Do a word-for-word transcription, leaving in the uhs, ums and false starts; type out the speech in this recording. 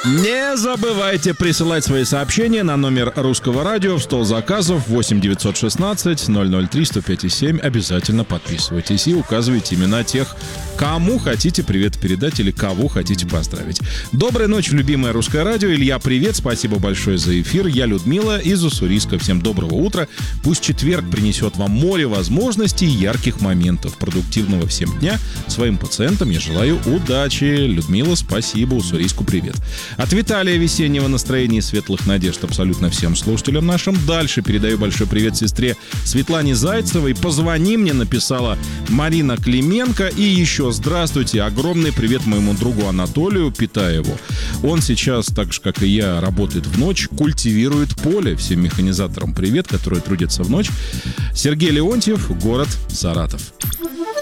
Не забывайте присылать свои сообщения на номер русского радио в стол заказов восемь девятьсот шестнадцать ноль ноль три сто пять семь. Обязательно подписывайтесь и указывайте имена тех, кому хотите привет передать или кого хотите поздравить. Доброй ночи, любимое русское радио. Илья, привет, спасибо большое за эфир. Я Людмила из Уссурийска. Всем доброго утра. Пусть четверг принесет вам море возможностей и ярких моментов. Продуктивного всем дня. Своим пациентам я желаю удачи. Людмила, спасибо. Уссурийску привет. От Виталия весеннего настроения и светлых надежд абсолютно всем слушателям нашим. Дальше передаю большой привет сестре Светлане Зайцевой. Позвони мне, написала Марина Клименко. И еще здравствуйте. Огромный привет моему другу Анатолию Питаеву. Он сейчас, так же как и я, работает в ночь, культивирует поле. Всем механизаторам привет, которые трудятся в ночь. Сергей Леонтьев, город Саратов.